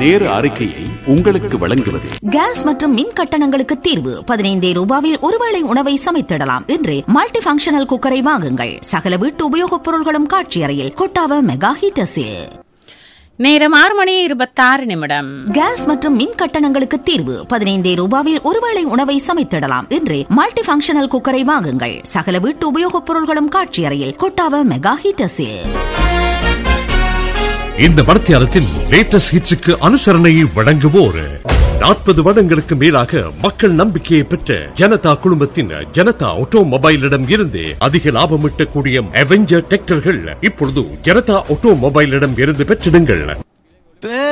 நேர அறிக்கையை உங்களுக்கு வழங்குவது கேஸ் மற்றும் மின் கட்டணங்களுக்கு தீர்வு. 15 ரூபாவில் ஒருவேளை உணவை சமைத்திடலாம். இன்று மல்டி பங்கஷனல் குக்கரை வாங்குங்கள். சகல வீட்டு உபயோகப் பொருள்களும் காட்சி அறையில் கொட்டாவ மெகா ஹீட்டர்ஸில். நேரம் 6:26. கேஸ் மற்றும் மின் கட்டணங்களுக்கு தீர்வு. 15 ரூபாவில் ஒருவேளை உணவை சமைத்திடலாம். இன்று மல்டி பங்கஷனல் குக்கரை வாங்குங்கள். சகல வீட்டு உபயோகப் பொருள்களும் காட்சி அறையில் கொட்டாவ மெகா ஹீட்டர்ஸில். இந்த மரத்தியாரத்தில் லேட்டஸ்ட் ஹிட்ஸுக்கு அனுசரணையை வழங்குவோர் 40 வருடங்களுக்கு மேலாக மக்கள் நம்பிக்கையை பெற்ற ஜனதா குழுமத்தின் ஜனதா ஆட்டோமொபைலிடம் இருந்து அதிக லாபம் ஈட்டக்கூடிய அவெஞ்சர் டிராக்டர்கள் இப்பொழுது ஜனதா ஆட்டோமொபைலிடம் இருந்து பெற்றிடுங்கள்.